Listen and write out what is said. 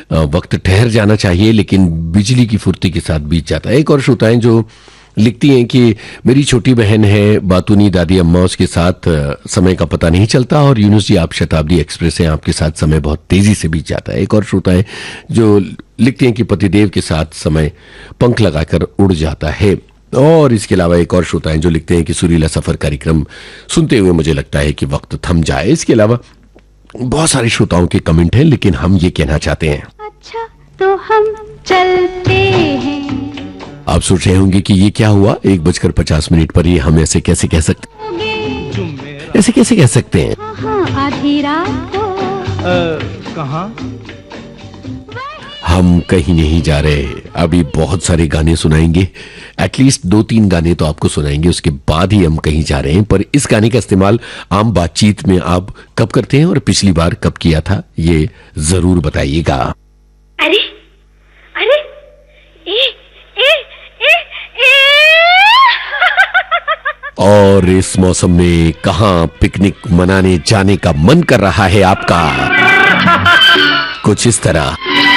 वक्त ठहर जाना चाहिए लेकिन बिजली की फुर्ती के साथ बीत जाता है। एक और श्रोताएं जो लिखती हैं कि मेरी छोटी बहन है बातूनी दादी अम्मा, उसके साथ समय का पता नहीं चलता, और यूनुस जी आप शताब्दी एक्सप्रेस हैं, आपके साथ समय बहुत तेजी से बीत जाता है। एक और श्रोताएं जो लिखते हैं कि पतिदेव के साथ समय पंख लगाकर उड़ जाता है। और इसके अलावा एक और श्रोताएं जो लिखते हैं कि सुरीला सफर कार्यक्रम सुनते हुए मुझे लगता है कि वक्त थम जाए। इसके अलावा बहुत सारे श्रोताओं के कमेंट हैं, लेकिन हम ये कहना चाहते हैं अच्छा तो हम चलते हैं। आप सोच रहे होंगे कि ये क्या हुआ 1:50 पर, ये हम ऐसे कैसे कह सकते, ऐसे कैसे कह सकते हैं? हाँ, आधी रात को कहाँ? हम कहीं नहीं जा रहे, अभी बहुत सारे गाने सुनाएंगे, एटलीस्ट 2-3 गाने तो आपको सुनाएंगे, उसके बाद ही हम कहीं जा रहे हैं। पर इस गाने का इस्तेमाल आम बातचीत में आप कब करते हैं और पिछली बार कब किया था, ये जरूर बताइएगा। अरे अरे ए, ए, ए, ए। और इस मौसम में कहां पिकनिक मनाने जाने का मन कर रहा है आपका? कुछ इस तरह।